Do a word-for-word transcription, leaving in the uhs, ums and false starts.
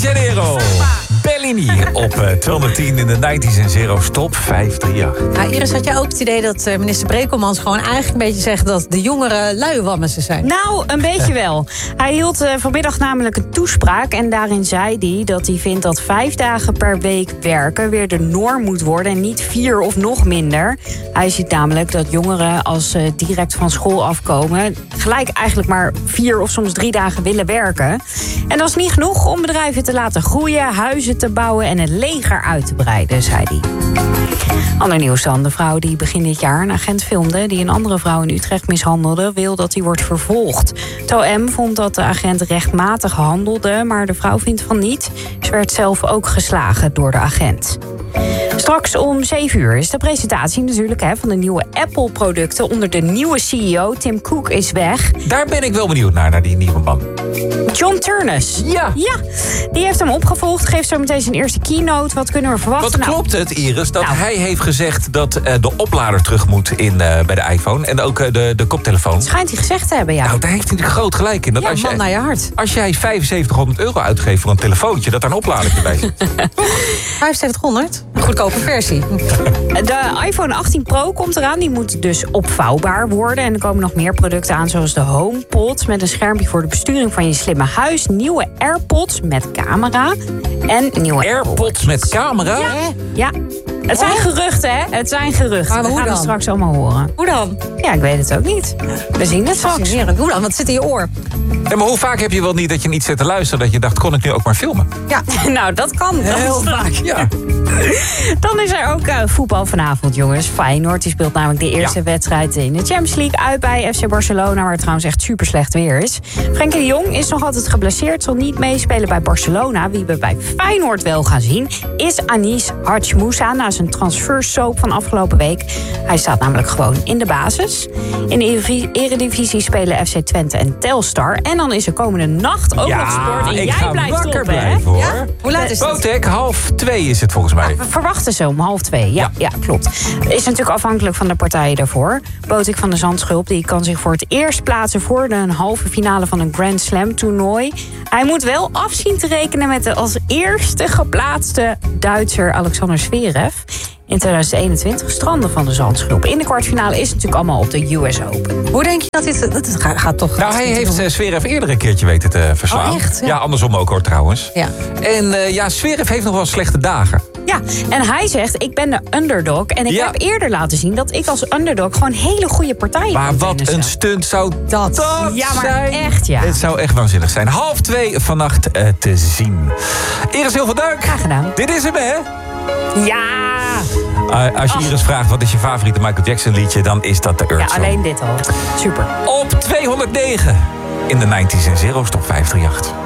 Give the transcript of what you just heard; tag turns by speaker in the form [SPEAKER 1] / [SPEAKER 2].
[SPEAKER 1] Janeiro. Bellini op uh, tweehonderdtien in de nineties en Zero Stop vijf drie acht.
[SPEAKER 2] Ja, Iris, had jij ook het idee dat uh, minister Brekelmans gewoon eigenlijk een beetje zegt dat de jongeren luiwammessen zijn?
[SPEAKER 3] Nou, een beetje wel. Hij hield uh, vanmiddag namelijk een toespraak en daarin zei hij dat hij vindt dat vijf dagen per week werken weer de norm moet worden en niet vier of nog minder. Hij ziet namelijk dat jongeren als ze uh, direct van school afkomen gelijk eigenlijk maar vier of soms drie dagen willen werken. En dat is niet genoeg om bedrijven te laten groeien, huizen te bouwen en het leger uit te breiden, zei hij. Ander nieuws dan. De vrouw die begin dit jaar een agent filmde die een andere vrouw in Utrecht mishandelde, wil dat hij wordt vervolgd. Het O M vond dat de agent rechtmatig handelde, maar de vrouw vindt van niet. Ze werd zelf ook geslagen door de agent. Straks om zeven uur is de presentatie natuurlijk hè, van de nieuwe Apple-producten onder de nieuwe C E O. Tim Cook is weg.
[SPEAKER 1] Daar ben ik wel benieuwd naar, naar die nieuwe man.
[SPEAKER 3] John Turnus.
[SPEAKER 1] Ja.
[SPEAKER 3] Ja, die heeft hem opgevolgd. Geeft zo meteen zijn eerste keynote. Wat kunnen we verwachten?
[SPEAKER 1] Wat klopt het, Iris, dat
[SPEAKER 3] nou.
[SPEAKER 1] hij heeft gezegd dat uh, de oplader terug moet in, uh, bij de iPhone en ook uh, de, de koptelefoon?
[SPEAKER 3] Schijnt hij gezegd te hebben, ja.
[SPEAKER 1] Nou, daar heeft hij groot gelijk in. Dat
[SPEAKER 2] Ja,
[SPEAKER 1] als
[SPEAKER 2] man
[SPEAKER 1] jij,
[SPEAKER 2] naar je hart.
[SPEAKER 1] Als jij vijfenzeventighonderd euro uitgeeft voor een telefoontje, dat daar een opladertje bij zit.
[SPEAKER 2] vijfenzeventighonderd? Een goedkope versie.
[SPEAKER 3] De iPhone achttien Pro komt eraan. Die moet dus opvouwbaar worden. En er komen nog meer producten aan, zoals de HomePod met een schermpje voor de besturing van je slimme huis. Nieuwe AirPods met camera. En nieuwe
[SPEAKER 1] AirPods met camera?
[SPEAKER 3] Ja. ja. Het zijn geruchten, hè? Het zijn geruchten.
[SPEAKER 2] Maar
[SPEAKER 3] We
[SPEAKER 2] hoe
[SPEAKER 3] gaan
[SPEAKER 2] dan?
[SPEAKER 3] het straks allemaal horen.
[SPEAKER 2] Hoe dan?
[SPEAKER 3] Ja, ik weet het ook niet. We zien het straks.
[SPEAKER 2] Fascinerend. Hoe dan? Wat zit in je oor?
[SPEAKER 1] Ja, maar hoe vaak heb je wel niet dat je niet zit te luisteren dat je dacht, kon ik nu ook maar filmen?
[SPEAKER 2] Ja,
[SPEAKER 3] Nou, dat kan.
[SPEAKER 2] heel
[SPEAKER 3] Dat-
[SPEAKER 2] vaak.
[SPEAKER 1] Ja.
[SPEAKER 3] Dan is er ook uh, voetbal vanavond, jongens. Feyenoord die speelt namelijk de eerste
[SPEAKER 1] Ja.
[SPEAKER 3] wedstrijd in de Champions League uit bij F C Barcelona, waar het trouwens echt super slecht weer is. Frenkie de Jong is nog altijd geblesseerd, zal niet meespelen bij Barcelona. Wie we bij Feyenoord wel gaan zien, is Anis Hadjmoussa na zijn transfersoap van afgelopen week. Hij staat namelijk gewoon in de basis. In de Eredivisie- Eredivisie spelen F C Twente en Telstar. En dan is er komende nacht ook nog sport. En
[SPEAKER 1] ik
[SPEAKER 3] jij
[SPEAKER 1] ga
[SPEAKER 3] blijft
[SPEAKER 1] wakker
[SPEAKER 3] op, hè?
[SPEAKER 1] blijven, hoor.
[SPEAKER 2] Ja? Hoe laat is het?
[SPEAKER 1] Botek, half twee is het volgens mij.
[SPEAKER 3] We verwachten ze om half twee. Ja, ja. klopt. Is natuurlijk afhankelijk van de partijen daarvoor. Botik van de Zandschulp die kan zich voor het eerst plaatsen voor de halve finale van een Grand Slam toernooi. Hij moet wel afzien te rekenen met de als eerste geplaatste Duitser Alexander Zverev. In tweeduizend eenentwintig stranden van de Zandschulp. In de kwartfinale is het natuurlijk allemaal op de U S Open.
[SPEAKER 2] Hoe denk je dat dit... Dat gaat, gaat toch...
[SPEAKER 1] Nou, hij heeft uh, Zverev eerder een keertje weten te verslaan.
[SPEAKER 2] Oh, echt? Ja.
[SPEAKER 1] Ja, andersom ook hoor trouwens.
[SPEAKER 2] Ja.
[SPEAKER 1] En uh, ja, Zverev heeft nog wel slechte dagen.
[SPEAKER 3] Ja, en hij zegt, ik ben de underdog. En ik
[SPEAKER 1] Ja.
[SPEAKER 3] heb eerder laten zien dat ik als underdog gewoon hele goede partijen
[SPEAKER 1] Maar
[SPEAKER 3] kan
[SPEAKER 1] wat
[SPEAKER 3] tennissen.
[SPEAKER 1] een stunt zou
[SPEAKER 2] Dat.
[SPEAKER 1] dat
[SPEAKER 3] Ja, maar
[SPEAKER 1] zijn.
[SPEAKER 3] echt, ja.
[SPEAKER 1] Het zou echt waanzinnig zijn. Half twee vannacht uh, te zien. Iris, heel veel dank.
[SPEAKER 3] Graag gedaan.
[SPEAKER 1] Dit is hem, hè?
[SPEAKER 3] Ja!
[SPEAKER 1] Uh, als je Iris vraagt wat is je favoriete Michael Jackson liedje, dan is dat de Earth
[SPEAKER 3] Ja,
[SPEAKER 1] Song.
[SPEAKER 3] alleen dit al. Super.
[SPEAKER 1] Op tweehonderdnegen in de nineties en Zero Stop vijf drie acht.